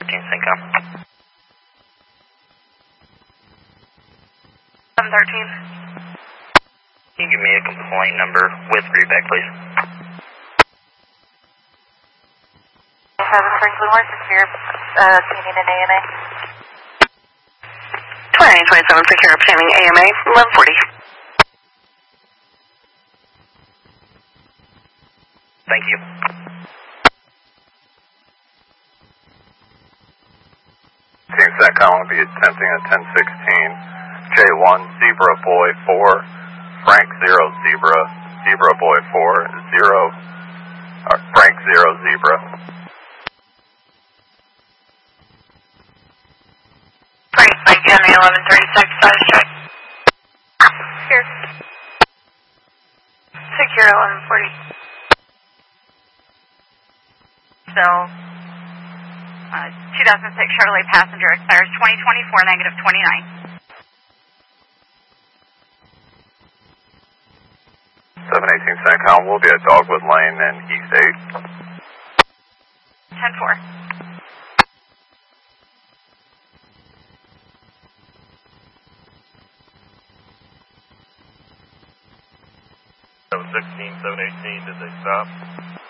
Syncom. 713. Can you give me a complaint number with readback, please? 7 Franklin Horse is here, obtaining an AMA. 2927 secure obtaining AMA, 1140. Thank you. Team Syncom will be attempting a 1016. J1 Zebra Boy 4, Frank 0 Zebra, Zebra Boy 4, Frank 0 Zebra. Frank, Mike Henry, 1136, size check. Here. Secure 1140. So, 2006 Chevrolet Passenger expires 2024, negative 29. 718 Syncom will be at Dogwood Lane in East 8. 10-4. Seven 16, 718, did they stop?